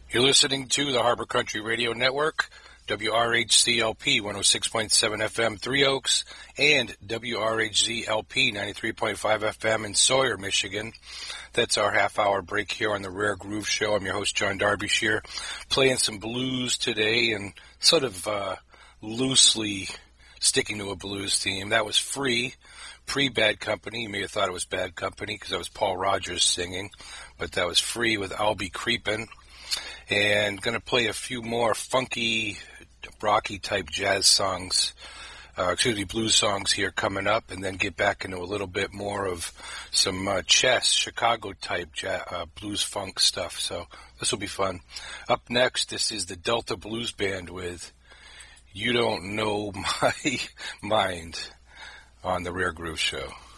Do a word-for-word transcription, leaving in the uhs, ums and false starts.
You're listening to the Harbor Country Radio Network, W R H C L P one oh six point seven F M, Three Oaks, and W R H Z L P ninety-three point five F M in Sawyer, Michigan. That's our half-hour break here on the Rare Groove Show. I'm your host, John Derbyshire, playing some blues today and sort of uh, loosely sticking to a blues theme. That was Free, pre-Bad Company. You may have thought it was Bad Company because that was Paul Rogers singing, but that was Free with I'll Be Creepin'. And going to play a few more funky, rocky-type jazz songs, uh, excuse me, blues songs here coming up, and then get back into a little bit more of some uh, chess, Chicago-type jazz, uh, blues funk stuff. So this will be fun. Up next, this is the Delta Blues Band with You Don't Know My Mind on the Rare Groove Show.